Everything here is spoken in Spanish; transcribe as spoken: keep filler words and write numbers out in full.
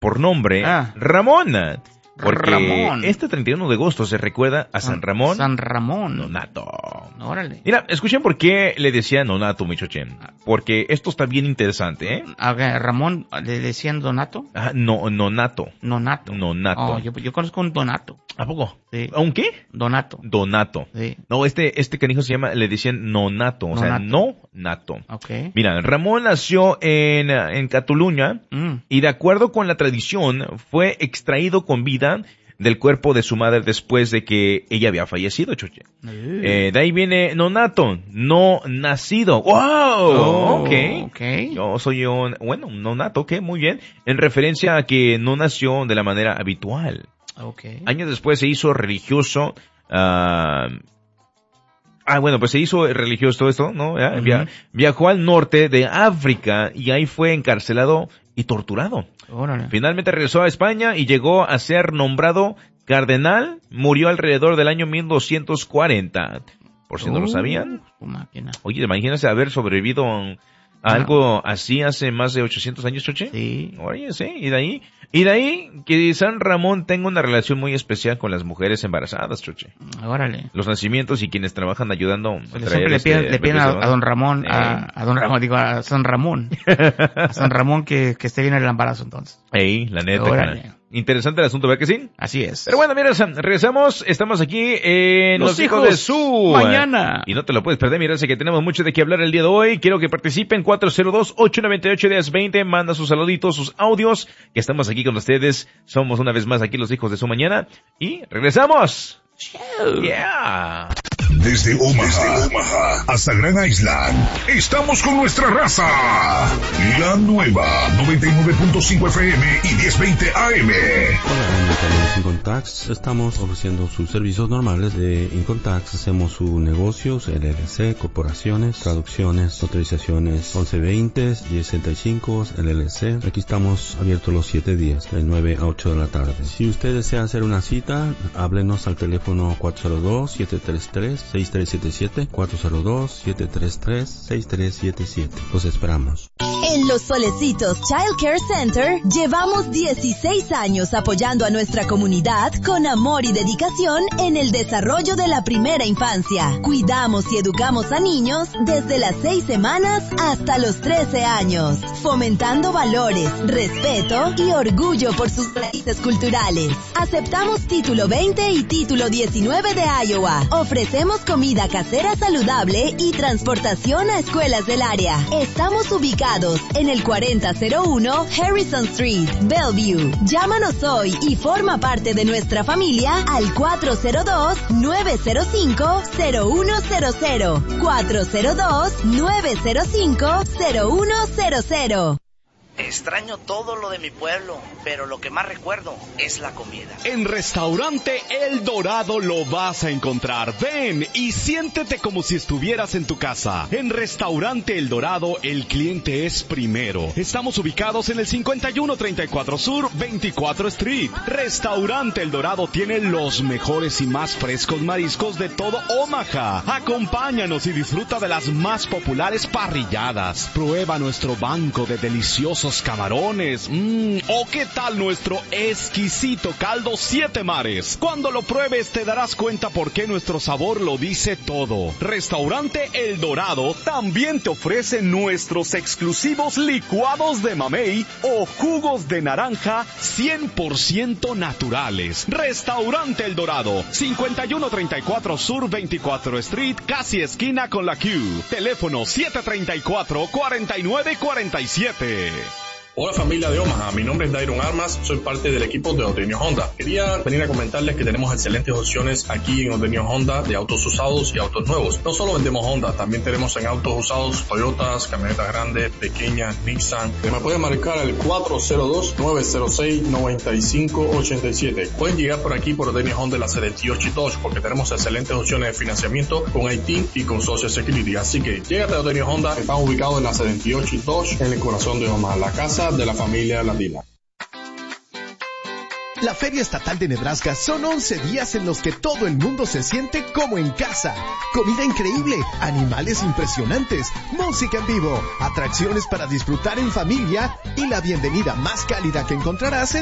por nombre ah. Ramón. Porque Ramón. este treinta y uno de agosto se recuerda a San Ramón. San Ramón. Nonato. Órale. Mira, escuchen por qué le decían Nonato, Michochen. Porque esto está bien interesante, ¿eh? A ver, Ramón, ¿le decían Donato? Ah, no, Nonato. Nonato. Nonato. Oh, yo, yo conozco un Donato. ¿A poco? Sí. ¿A un qué? Donato. Donato. Sí. No, este, este canijo se llama, le decían Nonato, o sea, no nato. Okay. Mira, Ramón nació en, en Cataluña Mm. y de acuerdo con la tradición fue extraído con vida del cuerpo de su madre después de que ella había fallecido, Choche. Uh. Eh, de ahí viene nonato, no nacido. ¡Wow! Oh, Okay. ok. Yo soy un, bueno, un nonato, ok, muy bien. En referencia a que no nació de la manera habitual. Okay. Años después se hizo religioso. ah, ah, bueno, pues se hizo religioso todo esto, ¿no? ¿Ya? Uh-huh. Via- viajó al norte de África y ahí fue encarcelado y torturado. Órale. Finalmente regresó a España y llegó a ser nombrado cardenal. Murió alrededor del año mil doscientos cuarenta. Por si no lo Uh, sabían. su máquina. Oye, imagínense haber sobrevivido a algo así hace más de ochocientos años, Choche. Sí. Oye, sí, y de ahí, y de ahí que San Ramón tenga una relación muy especial con las mujeres embarazadas, Choche. Órale. Los nacimientos y quienes trabajan ayudando a Pues traer siempre le este piden, le piden a, bebés, a don Ramón, Eh. a, a don Ramón, digo, a San Ramón. A San Ramón que, que esté bien el embarazo entonces. Ey, la neta. Órale. cara. Interesante el asunto, ¿verdad que sí? Así es. Pero bueno, mira, Sam, regresamos, estamos aquí en Los Los, hijos, hijos de su mañana. Y no te lo puedes perder, mira, sé que tenemos mucho de qué hablar el día de hoy. Quiero que participen cuatro cero dos, ocho nueve ocho, uno cero dos cero, manda sus saluditos, sus audios, que estamos aquí con ustedes. Somos una vez más aquí los hijos de su mañana. Y regresamos. Yeah. Desde Omaha, Desde Omaha hasta Grand Island, estamos con nuestra raza. La nueva noventa y nueve punto cinco F M y diez veinte A M. Hola, en Incontax estamos ofreciendo sus servicios normales de Incontax. Hacemos sus negocios, L L C, corporaciones, traducciones, autorizaciones once veinte, diez sesenta y cinco, L L C. Aquí estamos abiertos los siete días, de nueve a ocho de la tarde. Si usted desea hacer una cita, háblenos al teléfono cuatro cero dos, siete tres tres, seis tres siete siete, cuatro cero dos, siete tres tres, seis tres siete siete. Los esperamos. En Los Solecitos Child Care Center llevamos dieciséis años apoyando a nuestra comunidad con amor y dedicación en el desarrollo de la primera infancia. Cuidamos y educamos a niños desde las seis semanas hasta los trece años, fomentando valores, respeto y orgullo por sus raíces culturales. Aceptamos título veinte y título diecinueve de Iowa. Ofrecemos comida casera saludable y transportación a escuelas del área. Estamos ubicados en el cuarenta cero uno Harrison Street, Bellevue. Llámanos hoy y forma parte de nuestra familia al cuatro cero dos, nueve cero cinco, cero uno cero cero. cuatro cero dos, nueve cero cinco, cero uno cero cero. Extraño todo lo de mi pueblo, pero lo que más recuerdo es la comida. En Restaurante El Dorado lo vas a encontrar. Ven y siéntete como si estuvieras en tu casa. En Restaurante El Dorado, el cliente es primero. Estamos ubicados en el cincuenta y uno treinta y cuatro Sur, veinticuatro Street. Restaurante El Dorado tiene los mejores y más frescos mariscos de todo Omaha. Acompáñanos y disfruta de las más populares parrilladas. Prueba nuestro banco de deliciosos camarones. Mmm, o qué tal nuestro exquisito caldo Siete Mares. Cuando lo pruebes te darás cuenta por qué nuestro sabor lo dice todo. Restaurante El Dorado también te ofrece nuestros exclusivos licuados de mamey o jugos de naranja cien por ciento naturales. Restaurante El Dorado, cincuenta y uno treinta y cuatro Sur veinticuatro Street, casi esquina con la Q. Teléfono siete tres cuatro, cuatro nueve cuatro siete. Hola familia de Omaha, mi nombre es Dairon Armas, soy parte del equipo de Ordeño Honda. Quería venir a comentarles que tenemos excelentes opciones aquí en Ordeño Honda de autos usados y autos nuevos. No solo vendemos Honda, también tenemos en autos usados Toyotas, camionetas grandes, pequeñas, Nissan. Me pueden marcar al cuatro cero dos, nueve cero seis, nueve cinco ocho siete. Pueden llegar por aquí por Ordeño Honda la setenta y ocho y Dodge porque tenemos excelentes opciones de financiamiento con I T y con Social Security. Así que llégate a Ordeño Honda, estamos ubicados en la setenta y ocho y Dodge en el corazón de Omaha, la casa de la familia latina. La Feria Estatal de Nebraska son once días en los que todo el mundo se siente como en casa. Comida increíble, animales impresionantes, música en vivo, atracciones para disfrutar en familia y la bienvenida más cálida que encontrarás en